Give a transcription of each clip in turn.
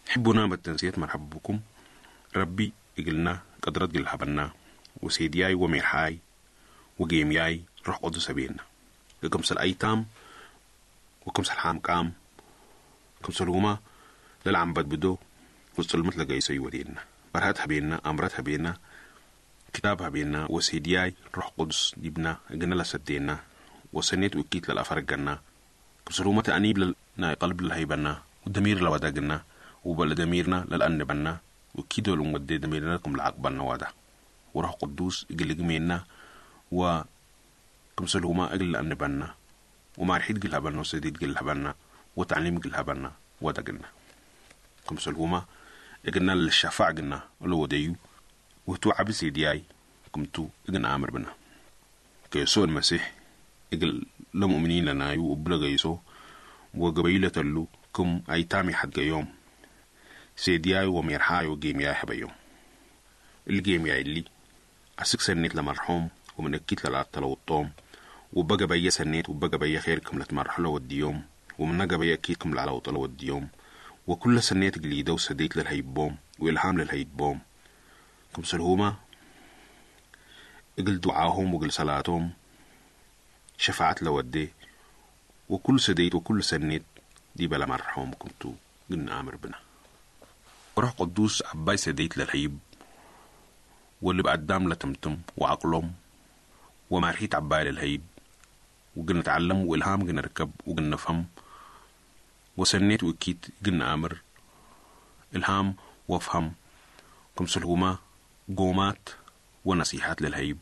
حبنا بالتنسيت مرحبا بكم. ربي يقلنا قدرت قل حبنا وسيدياي وميرحاي وقيمياي روح قدس بينا كمسل أيتام وكمسل حام قام كمسل هما للعم بدو وصل مثل قيسي ودينا برهاتها بينا أمرتها بينا كتابها بينا وسيدياي روح قدس ديبنا قلنا لسدينا وسنيت وكيت للأفرقنا كمسل هما تأنيب لنا قلب للهيبنا ودمير لوداقنا وبلدميرنا للأن بنا وكيدو لمودي دميرنا لكم العقبنا وادا وروح قدوس يقل جمينا وكمسل هما أقل لأن بنا ومعرحيد قلها بنا وسيديد قلها بنا وتعليم قلها بنا وادا قلنا كمسل هما يقلنا للشفاع قلنا ولو ديو وهتو عبس يدياي كمتو يقلنا آمر بنا كيسو المسيح يقل لمؤمنين لنا وبلغ يسو وقبيلة اللو كم أيتامي حد يوم سيدياي وميرحاي وقيمياي حبيوم القيمياي اللي أسك سنيت لمرحوم ومن أكيد للعطلة والطوم وبقى بيا سنيت وبقى بيا خيركم لتمرحلة وديوم ومن نقى بيا أكيدكم للعطلة والديوم وكل سنيت قليدة وسديت للهيبوم وإلهام للهيبوم كم سلهوما اقل دعاهم وقل صلاتهم شفاعت لودي وكل سديت وكل سنيت دي بلا مرحوم كنتو قلنا آمر بنا وروح قدوس عباي سديت للهيب واللي بقدام لتمتم وعقلهم ومارحيت عباي للهيب وقلنا نتعلم وإلهام قلنا نركب وقلنا نفهم وسنيت وكيت قلنا آمر إلهام وافهم كم سلهما قومات ونصيحات للهيب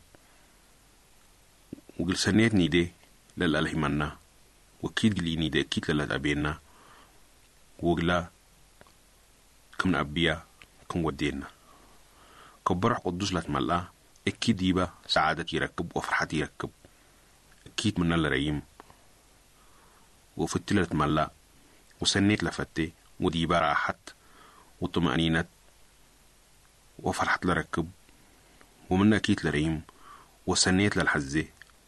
وقل سنيت نيدي للأله منا وكيد قلي نيدي كيت للأبينا وقلا كم أبيا كم ودينا كبرح قدوس لتملا أكيد يبا سعادة يركب وفرحة يركب أكيد من الرئيم وفتي لتملا وسنيت لفتي وديبا راحت وطمأنينة وفرحة لركب ومن أكيد لرئيم وسنيت للحزة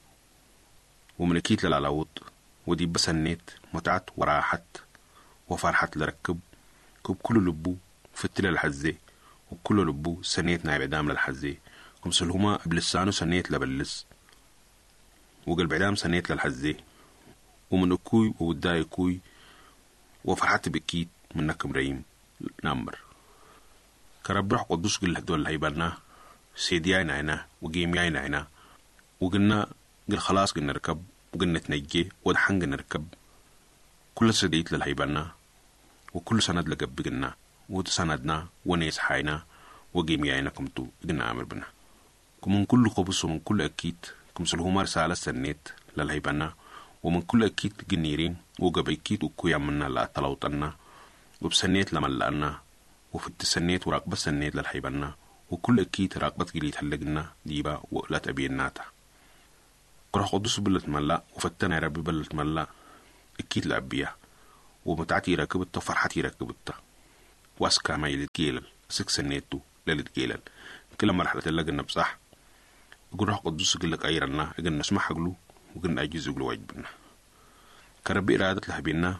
ومن أكيد للعلاوط وديبا سنيت متعت وراحت وفرحة لركب كب كل لبو فتي للحزة وكل لبو سنيت نايب عدام للحزة كم سلهما بلسانو سنيت لبلس وقلب عدام سنيت للحزة ومن أكوي ووداي أكوي وفرحت بكيت منكم ريم نمر كرب روح قدوس قل هدول الهيبالنا سيدياي نعنا وقيمياي نعنا وقلنا قل خلاص قل نركب وقلنا نتنجي ودحن قل نركب كل سديت للهيبالنا وكل سند لقب قلنا وسندنا ونيس حينا وقيمياينا كمتو قلنا عامر بنا كمن كل قبص ومن كل أكيد كم سلهما رسالة سنيت للهيبالنا ومن كل أكيد قنيرين وقبيكيت وكويا منا لا تلوطنا وبسنيت لملأنا وفي التسنيت وراقبة سنيت للهيبالنا وكل أكيد راقبة قليت هلقنا ديبا وقلت أبيناتا قرح قدس بلت ملا وفتنا ربي بلت ملا أكيد لأبيا ومتعتي راكبتا وفرحتي راكبتا واسكا ما يلتقيلل سنيتو للتقيلل كل مرحلة لقنا بصح قرح قدس قلك أيرنا قلنا نسمح قلو وقلنا أجيز قلو واجبنا كربي إرادة لهبينا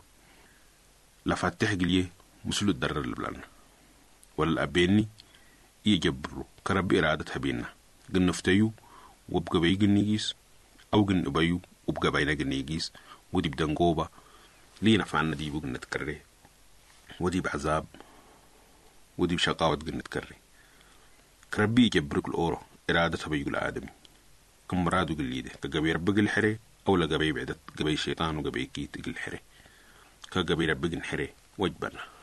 لفاتح قليه مسلو الدرر اللبلان والأبيني يجبرو كربي إرادة هبينا قلنا فتيو وبقى بيقل نيجيس أو قلنا بيو وبقى بينا قل نيجيس ودي بدنقوبة لينا فعنا دي بقى نتكري ودي بعذاب ودي بشقاوة قل نتكري كربي يجبرك الأورو إرادة بيقول آدمي كم مرادو قل ليده كقبي ربق الحري أو لقبي بعدت قبي شيطان وقبي كيت قل حري كقبي ربق الحري وجبنا